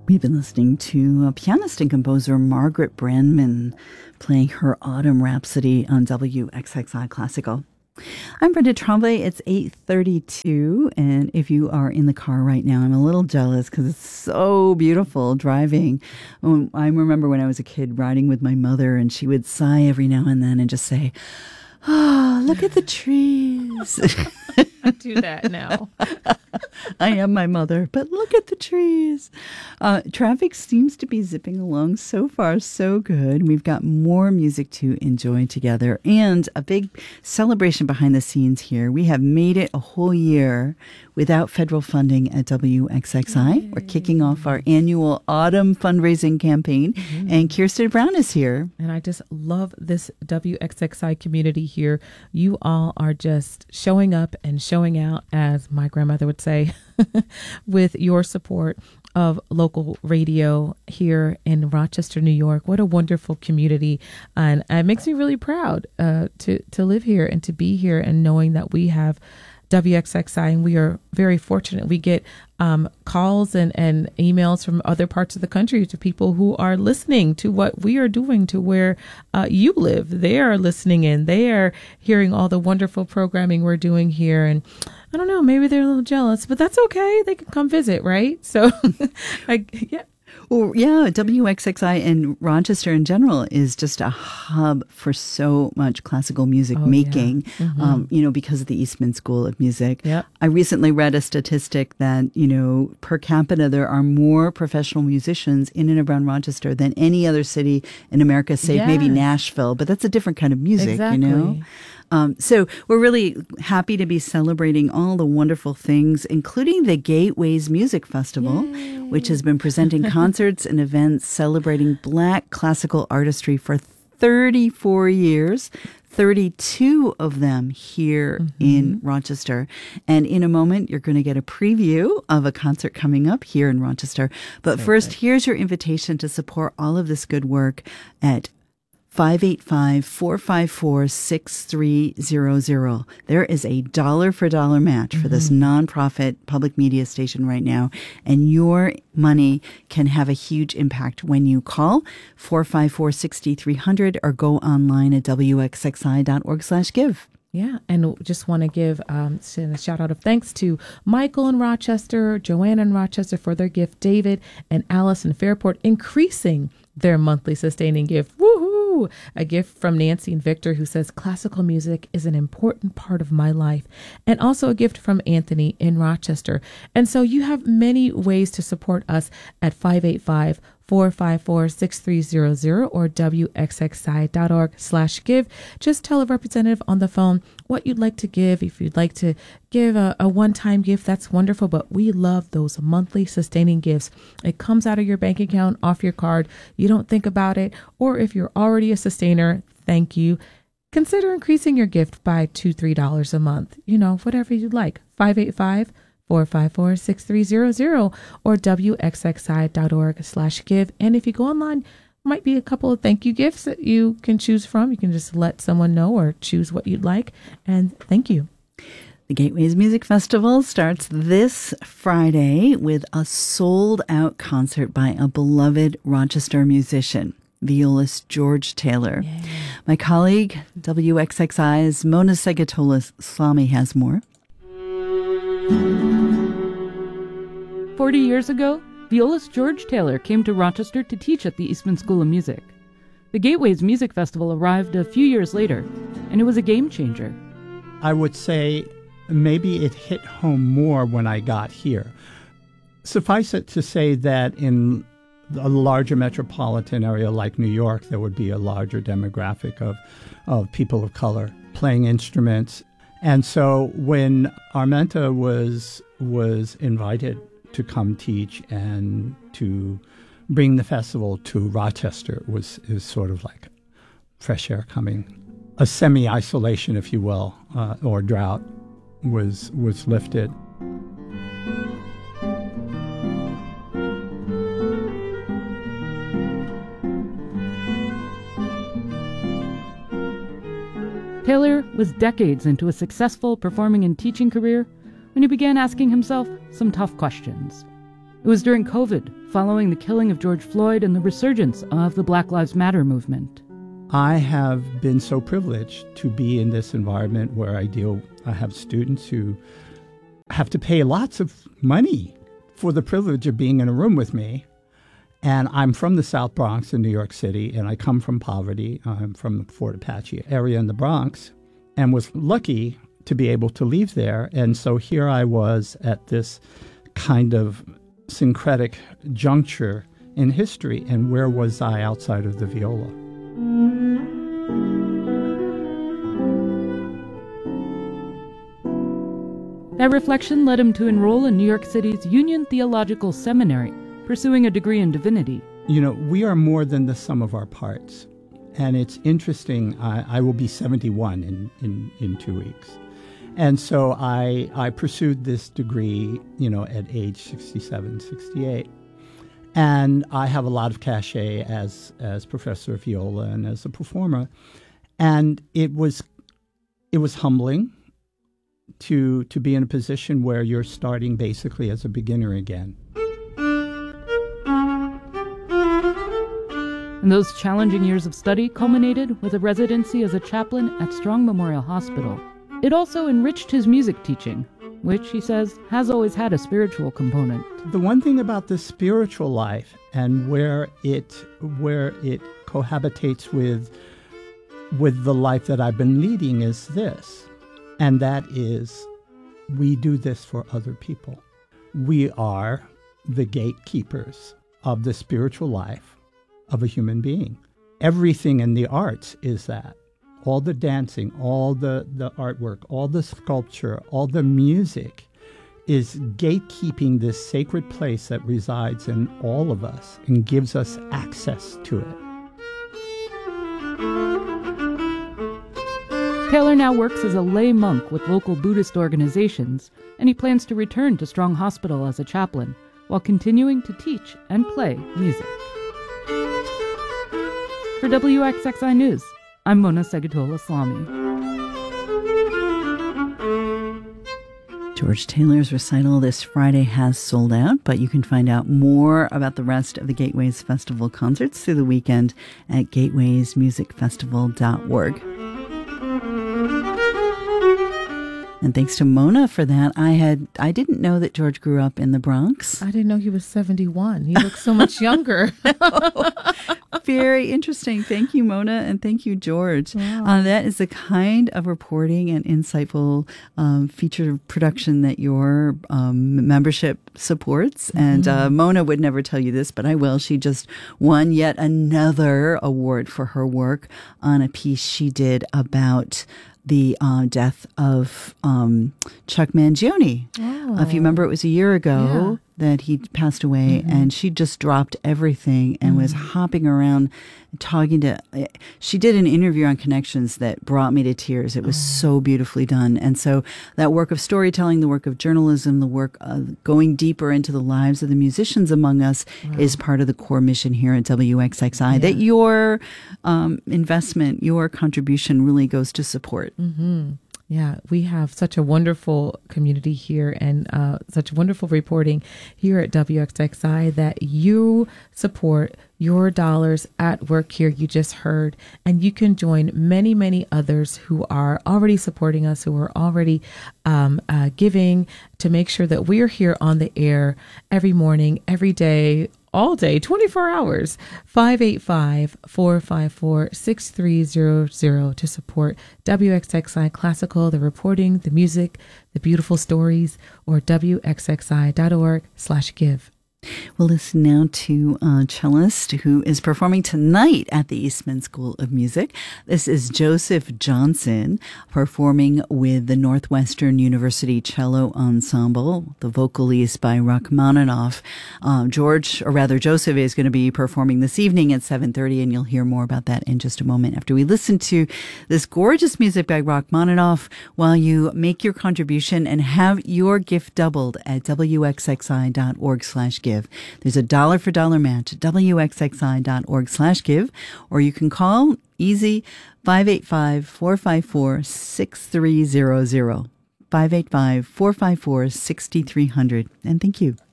We've been listening to pianist and composer Margaret Brandman playing her Autumn Rhapsody on WXXI Classical. I'm Brenda Tremblay. It's 8:32, and if you are in the car right now, I'm a little jealous because it's so beautiful driving. I remember when I was a kid riding with my mother, and she would sigh every now and then and just say, "Oh, look at the trees." I do that now. I am my mother, but look at the trees. Traffic seems to be zipping along so far, so good. We've got more music to enjoy together and a big celebration behind the scenes here. We have made it a whole year without federal funding at WXXI. Yay. We're kicking off our annual autumn fundraising campaign, and Kirsten Brown is here. And I just love this WXXI community here. You all are just showing up and showing out, as my grandmother would say, with your support of local radio here in Rochester, New York. What a wonderful community. And it makes me really proud to live here and to be here, and knowing that we have WXXI, and we are very fortunate. We get calls and emails from other parts of the country to people who are listening to what we are doing, to where you live. They are listening in. They are hearing all the wonderful programming we're doing here. And I don't know, maybe they're a little jealous, but that's okay. They can come visit, right? So, yeah. Well, yeah, WXXI in Rochester in general is just a hub for so much classical music making, Yeah. Because of the Eastman School of Music. Yep. I recently read a statistic that, per capita, there are more professional musicians in and around Rochester than any other city in America, save maybe Nashville. But that's a different kind of music, Exactly. So we're really happy to be celebrating all the wonderful things, including the Gateways Music Festival, which has been presenting concerts and events celebrating Black classical artistry for 34 years, 32 of them here in Rochester. And in a moment, you're going to get a preview of a concert coming up here in Rochester. But first, here's your invitation to support all of this good work at 585-454-6300. There is a dollar-for-dollar match for this nonprofit public media station right now, and your money can have a huge impact when you call 454-6300 or go online at wxxi.org/give. Yeah, and just want to give send a shout out of thanks to Michael in Rochester, Joanna in Rochester for their gift, David and Alice in Fairport increasing their monthly sustaining gift. Woohoo! A gift from Nancy and Victor, who says classical music is an important part of my life. And also a gift from Anthony in Rochester. And so you have many ways to support us at 585-454-6300 or wxxi.org/give. Just tell a representative on the phone what you'd like to give. If you'd like to give a one-time gift, that's wonderful, but we love those monthly sustaining gifts. It comes out of your bank account, off your card. You don't think about it. Or if you're already a sustainer, thank you. Consider increasing your gift by $2-3 a month. Whatever you'd like. 585-454-6300 or wxxi.org/give. And if you go online, might be a couple of thank you gifts that you can choose from. You can just let someone know or choose what you'd like. And thank you. The Gateways Music Festival starts this Friday with a sold-out concert by a beloved Rochester musician, violist George Taylor. Yay. My colleague, WXXI's Mona Segatola-Slami has more. 40 years ago, violist George Taylor came to Rochester to teach at the Eastman School of Music. The Gateways Music Festival arrived a few years later, and it was a game changer. I would say maybe it hit home more when I got here. Suffice it to say that in a larger metropolitan area like New York, there would be a larger demographic of people of color playing instruments. And so when Armenta was invited to come teach and to bring the festival to Rochester, is sort of like fresh air coming. A semi-isolation, if you will, or drought was lifted. Taylor was decades into a successful performing and teaching career when he began asking himself some tough questions. It was during COVID, following the killing of George Floyd and the resurgence of the Black Lives Matter movement. I have been so privileged to be in this environment where I have students who have to pay lots of money for the privilege of being in a room with me. And I'm from the South Bronx in New York City, and I come from poverty. I'm from the Fort Apache area in the Bronx, and was lucky to be able to leave there. And so here I was at this kind of syncretic juncture in history, and where was I outside of the viola? That reflection led him to enroll in New York City's Union Theological Seminary, pursuing a degree in divinity. You know, we are more than the sum of our parts. And it's interesting, I will be 71 in 2 weeks. And so I pursued this degree, at age 67, 68. And I have a lot of cachet as professor of viola and as a performer. And it was humbling to be in a position where you're starting basically as a beginner again. And those challenging years of study culminated with a residency as a chaplain at Strong Memorial Hospital. It also enriched his music teaching, which, he says, has always had a spiritual component. The one thing about the spiritual life and where it cohabitates with the life that I've been leading is this, and that is we do this for other people. We are the gatekeepers of the spiritual life of a human being. Everything in the arts is that. All the dancing, all the artwork, all the sculpture, all the music is gatekeeping this sacred place that resides in all of us and gives us access to it. Taylor now works as a lay monk with local Buddhist organizations, and he plans to return to Strong Hospital as a chaplain while continuing to teach and play music. For WXXI News, I'm Mona Segatola-Slami. George Taylor's recital this Friday has sold out, but you can find out more about the rest of the Gateways Festival concerts through the weekend at gatewaysmusicfestival.org. And thanks to Mona for that. I didn't know that George grew up in the Bronx. I didn't know he was 71. He looks so much younger. Very interesting. Thank you, Mona, and thank you, George. Wow. That is the kind of reporting and insightful feature production that your membership supports. Mm-hmm. And Mona would never tell you this, but I will. She just won yet another award for her work on a piece she did about the death of Chuck Mangione. Oh. If you remember, it was a year ago that he passed away, and she just dropped everything and was hopping around talking to... She did an interview on Connections that brought me to tears. It was so beautifully done. And so that work of storytelling, the work of journalism, the work of going deeper into the lives of the musicians among us is part of the core mission here at WXXI that your investment, your contribution really goes to support. Mm-hmm. Yeah, we have such a wonderful community here and such wonderful reporting here at WXXI that you support your dollars at work here. You just heard, and you can join many, many others who are already supporting us, who are already giving to make sure that we are here on the air every morning, every day, all day, 24 hours, 585-454-6300 to support WXXI Classical, the reporting, the music, the beautiful stories, or WXXI.org/give. We'll listen now to a cellist who is performing tonight at the Eastman School of Music. This is Joseph Johnson performing with the Northwestern University Cello Ensemble. The vocal is by Rachmaninoff. Joseph is going to be performing this evening at 7:30, and you'll hear more about that in just a moment after we listen to this gorgeous music by Rachmaninoff while you make your contribution and have your gift doubled at WXXI.org/give. There's a dollar for dollar match at WXXI.org/give, or you can call easy 585-454-6300, 585-454-6300. And thank you.